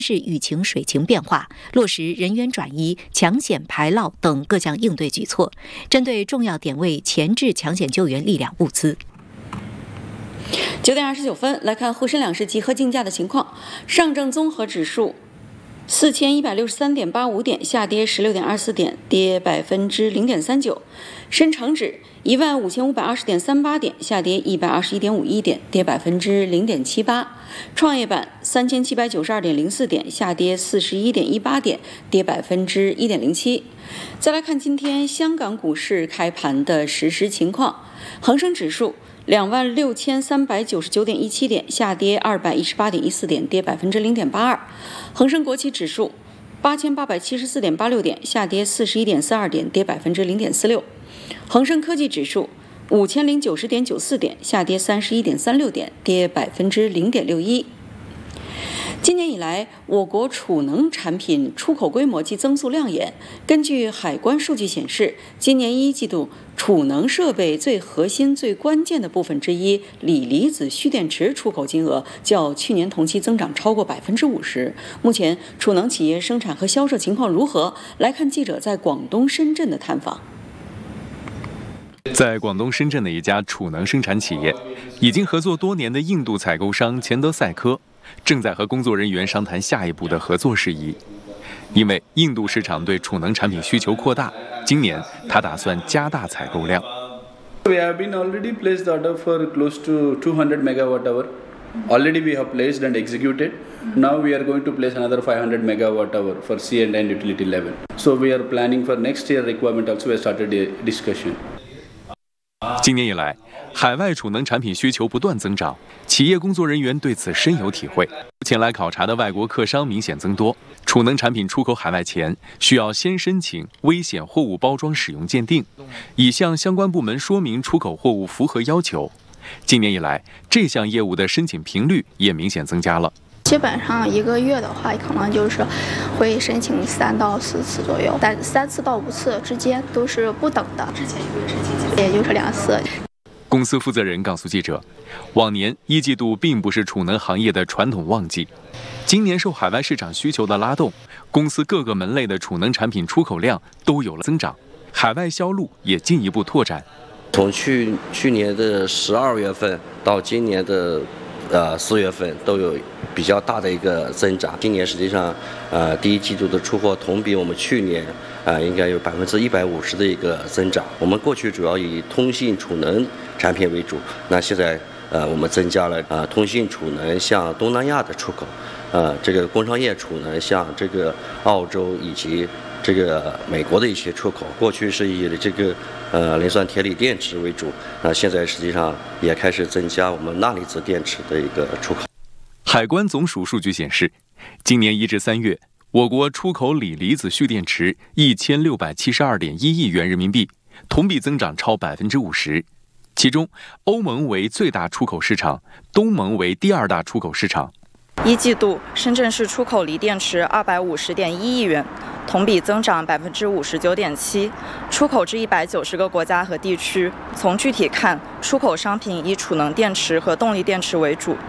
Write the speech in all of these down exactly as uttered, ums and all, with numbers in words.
是雨情、水情变化，落实人员转移、抢险排涝等各项应对举措，针对重要点位前置抢险救援力量物资。 九点二十九分，来看沪深两市集合竞价的情况。上证综合指数四千一百六十三点八五点，下跌十六点二四点，跌百分之零点三九。深成指一万五千五百二十点三八点，下跌一百二十一点五一点，跌百分之零点七八。创业板三千七百九十二点零四点，下跌四十一点一八点，跌百分之一点零七。再来看今天香港股市开盘的实时情况，恒生指数两万六千三百九十九点一七点，下跌二百一十八点一四点，跌百分之零点八二。恒生国企指数八千八百七十四点八六点，下跌四十一点四二点，跌百分之零点四六。恒生科技指数五千零九十点九四点，下跌三十一点三六点，跌百分之零点六一。今年以来，我国储能产品出口规模及增速亮眼。根据海关数据显示，今年一季度储能设备最核心、最关键的部分之一锂离子蓄电池出口金额较去年同期增长超过百分之五十。目前，储能企业生产和销售情况如何？来看记者在广东深圳的探访。 在广东深圳的一家储能生产企业，已经合作多年的印度采购商钱德赛科正在和工作人员商谈下一步的合作事宜。因为印度市场对储能产品需求扩大，今年他打算加大采购量。 We have been already placed the order for close to two hundred megawatt hour. Already we have placed and executed. Now we are going to place another five hundred megawatt hour for C and N utility level. So we are planning for next year requirement also. We have started a discussion. 今年以来，海外储能产品需求不断增长，企业工作人员对此深有体会。前来考察的外国客商明显增多，储能产品出口海外前，需要先申请危险货物包装使用鉴定，已向相关部门说明出口货物符合要求。今年以来，这项业务的申请频率也明显增加了。 基本上一个月的话，可能就是会申请三到四次左右，但三次到五次之间都是不等的。之前一个月申请也就是两次。 公司负责人告诉记者，往年一季度并不是储能行业的传统旺季，今年受海外市场需求的拉动，公司各个门类的储能产品出口量都有了增长，海外销路也进一步拓展。 从去去年的十二月份到今年的呃四月份都有比较大的一个增长。今年实际上呃第一季度的出货同比我们去年呃应该有百分之一百五十的一个增长。我们过去主要以通信储能产品为主，那现在呃我们增加了呃通信储能向东南亚的出口，呃这个工商业储能向这个澳洲以及这个美国的一些出口。过去是以这个呃磷酸铁锂电池为主，那现在实际上也开始增加我们钠离子电池的一个出口。 海关总署数据显示，今年一至三月，我国出口锂离子蓄电池一千六百七十二点一亿元人民币，同比增长超百分之五十。其中，欧盟为最大出口市场，东盟为第二大出口市场。 一季度，深圳市出口锂电池二百五十点一亿元，同比增长百分之五十九点七，出口至一百九十个国家和地区。从具体看，出口商品以储能电池和动力电池为主。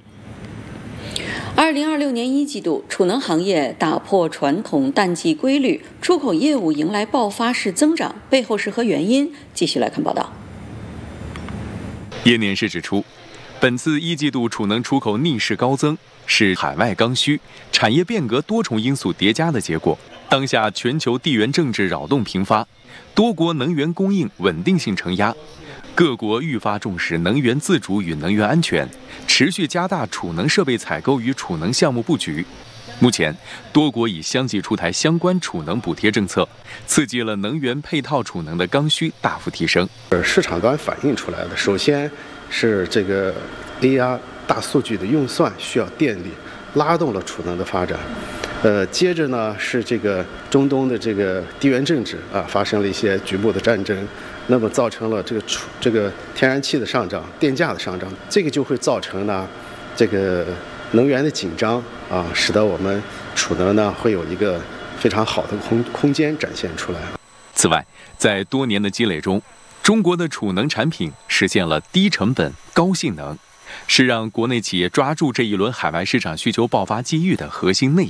二零二六年一季度，储能行业打破传统淡季规律，出口业务迎来爆发式增长，背后是何原因？继续来看报道。 业内人士指出，本次一季度储能出口逆势高增，是海外刚需、产业变革多重因素叠加的结果。当下全球地缘政治扰动频发，多国能源供应稳定性承压，各国愈发重视能源自主与能源安全，持续加大储能设备采购与储能项目布局。目前，多国已相继出台相关储能补贴政策，刺激了能源配套储能的刚需大幅提升。 市场端反映出来的，首先是这个 A I 大数据的运算需要电力，拉动了储能的发展。呃，接着呢是这个中东的这个地缘政治啊，发生了一些局部的战争，那么造成了这个储这个天然气的上涨、电价的上涨，这个就会造成呢这个能源的紧张啊，使得我们储能呢会有一个非常好的空空间展现出来。 此外，在多年的积累中，中国的储能产品实现了低成本、高性能， 是让国内企业抓住这一轮海外市场需求爆发机遇的核心内